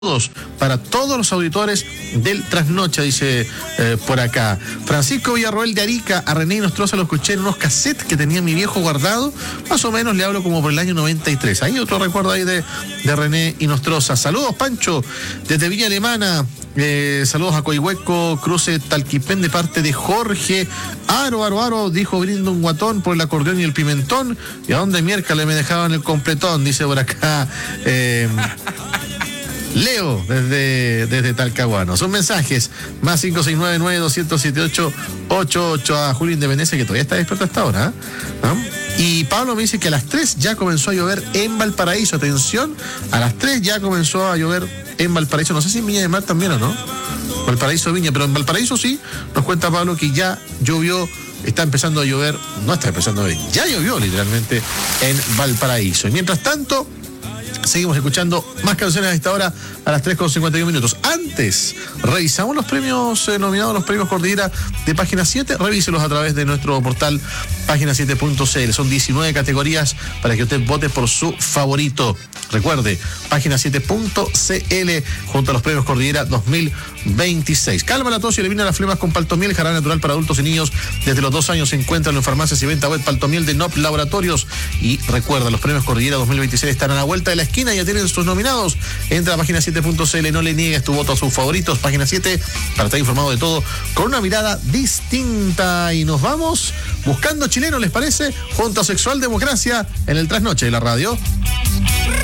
para todos los auditores del Trasnoche, dice por acá. Francisco Villarroel de Arica, a René Inostroza lo escuché en unos cassettes que tenía mi viejo guardado, más o menos le hablo como por el año 93. Hay otro recuerdo ahí de René Inostroza. Saludos, Pancho, desde Villa Alemana. Saludos a Coihueco, Cruce Talquipén, de parte de Jorge. Aro, dijo brindo un guatón por el acordeón y el pimentón. ¿Y a dónde miércoles me dejaban el completón? Dice por acá Leo, desde Talcahuano. Son mensajes, más 569-9278-88, a Julio Independencia, que todavía está despierto hasta ahora, ¿no? Y Pablo me dice que a las 3 ya comenzó a llover en Valparaíso. Atención, a las 3 ya comenzó a llover en Valparaíso. No sé si en Viña de Mar también o no. Valparaíso, Viña, pero en Valparaíso sí, nos cuenta Pablo que ya llovió. Está empezando a llover, no está empezando a llover, ya llovió literalmente en Valparaíso. Y mientras tanto, seguimos escuchando más canciones a esta hora a las 3:51. Antes, revisamos los premios nominados, los premios Cordillera de Página 7. Revíselos a través de nuestro portal página7.cl. Son 19 categorías para que usted vote por su favorito. Recuerde, página7.cl junto a los premios Cordillera 2026. Calma la tos y elimina las flemas con Paltomiel, jarabe natural para adultos y niños desde los 2 años. Se encuentran en farmacias y venta web Paltomiel de NOP Laboratorios. Y recuerda, los premios Cordillera 2026 están a la vuelta de la esquina, ya tienen sus nominados. Entra a página7.cl, no le niegues tu voto a sus favoritos. Página 7 para estar informado de todo con una mirada distinta. Y nos vamos buscando chileno, ¿les parece? Junto a Sexual Democracia en el Trasnoche de la radio.